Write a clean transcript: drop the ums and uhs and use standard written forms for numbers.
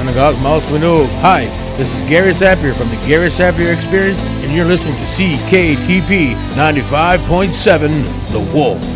Synagogue Mouse Window. Hi, this is Gary Sapir from the Gary Sapir Experience, and you're listening to CKTP 95.7 The Wolf.